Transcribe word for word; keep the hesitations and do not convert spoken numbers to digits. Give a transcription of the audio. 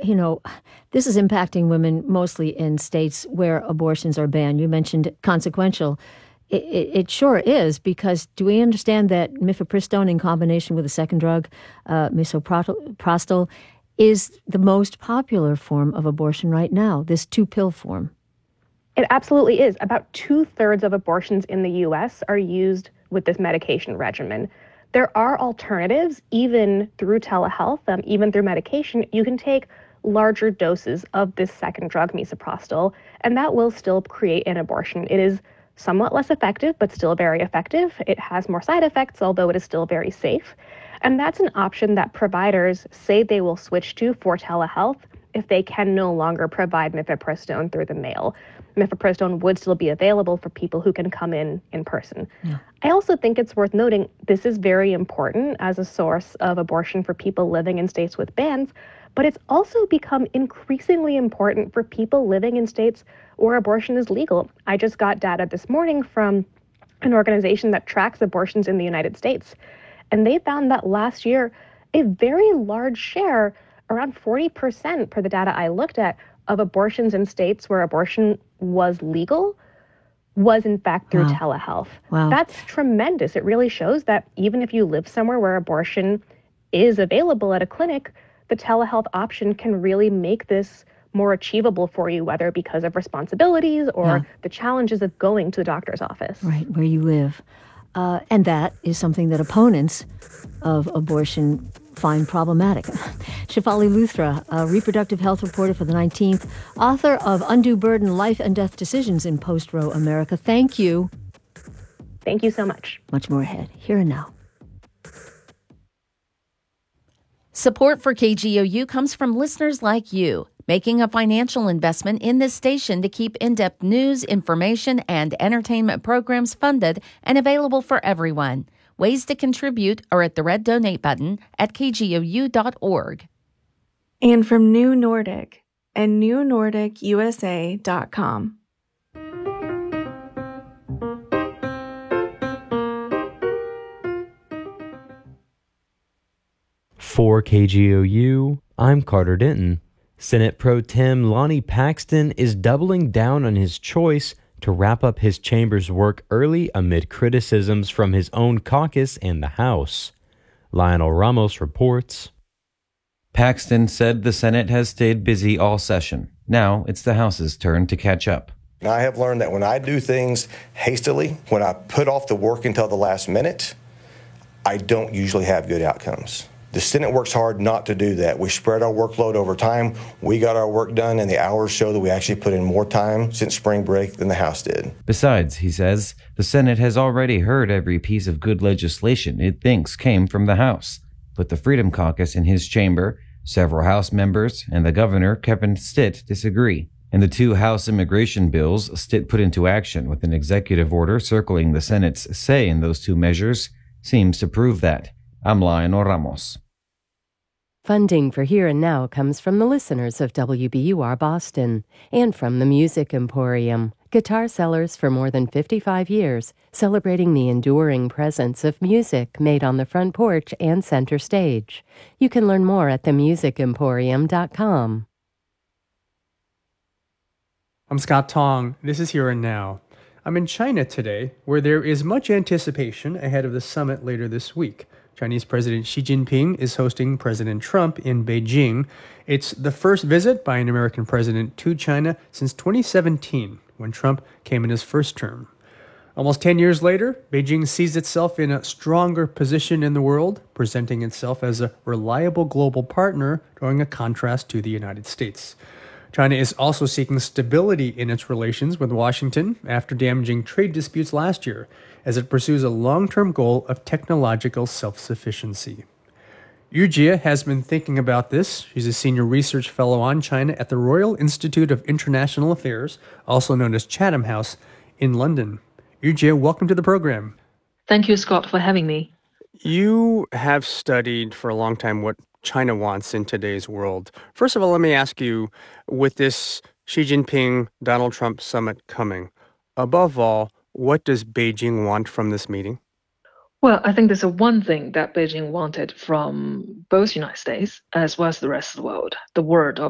you know, this is impacting women mostly in states where abortions are banned. You mentioned consequential. It, it, it sure is, because do we understand that mifepristone in combination with a second drug, uh, misoprostol, is the most popular form of abortion right now, this two-pill form? It absolutely is. About two-thirds of abortions in the U S are used with this medication regimen. There are alternatives, even through telehealth, um, even through medication. You can take larger doses of this second drug, misoprostol, and that will still create an abortion. It is somewhat less effective, but still very effective. It has more side effects, although it is still very safe. And that's an option that providers say they will switch to for telehealth if they can no longer provide mifepristone through the mail. Mifepristone would still be available for people who can come in in person. Yeah. I also think it's worth noting this is very important as a source of abortion for people living in states with bans, but it's also become increasingly important for people living in states where abortion is legal. I just got data this morning from an organization that tracks abortions in the United States, and they found that last year, a very large share, around forty percent per the data I looked at, of abortions in states where abortion was legal was in fact through wow. telehealth. Wow. That's tremendous. It really shows that even if you live somewhere where abortion is available at a clinic, the telehealth option can really make this more achievable for you, whether because of responsibilities or yeah. the challenges of going to the doctor's office. Right, where you live. Uh, and that is something that opponents of abortion find problematic. Shefali Luthra, a reproductive health reporter for the nineteenth, author of Undue Burden, Life and Death Decisions in Post-Roe America. Thank you. Thank you so much. Much more ahead. Here and now. Support for K G O U comes from listeners like you, making a financial investment in this station to keep in-depth news, information, and entertainment programs funded and available for everyone. Ways to contribute are at the red donate button at k g o u dot org. And from New Nordic and new nordic u s a dot com. For K G O U, I'm Carter Denton. Senate Pro Tem Lonnie Paxton is doubling down on his choice to wrap up his chamber's work early amid criticisms from his own caucus and the House. Lionel Ramos reports. Paxton said the Senate has stayed busy all session. Now it's the House's turn to catch up. I have learned that when I do things hastily, when I put off the work until the last minute, I don't usually have good outcomes. The Senate works hard not to do that. We spread our workload over time. We got our work done, and the hours show that we actually put in more time since spring break than the House did. Besides, he says, the Senate has already heard every piece of good legislation it thinks came from the House. But the Freedom Caucus in his chamber, several House members, and the governor, Kevin Stitt, disagree. In the two House immigration bills Stitt put into action with an executive order circling the Senate's say in those two measures seems to prove that. I'm Lionel Ramos. Funding for Here and Now comes from the listeners of W B U R Boston and from the Music Emporium, guitar sellers for more than fifty-five years, celebrating the enduring presence of music made on the front porch and center stage. You can learn more at the music emporium dot com. I'm Scott Tong. This is Here and Now. I'm in China today, where there is much anticipation ahead of the summit later this week. Chinese President Xi Jinping is hosting President Trump in Beijing. It's the first visit by an American president to China since twenty seventeen, when Trump came in his first term. Almost ten years later, Beijing sees itself in a stronger position in the world, presenting itself as a reliable global partner, drawing a contrast to the United States. China is also seeking stability in its relations with Washington after damaging trade disputes last year, as it pursues a long-term goal of technological self-sufficiency. Yu Jie has been thinking about this. She's a senior research fellow on China at the Royal Institute of International Affairs, also known as Chatham House, in London. Yu Jie, welcome to the program. Thank you, Scott, for having me. You have studied for a long time what China wants in today's world. First of all, let me ask you, with this Xi Jinping, Donald Trump summit coming, above all, what does Beijing want from this meeting? Well, I think there's a one thing that Beijing wanted from both United States as well as the rest of the world, the word of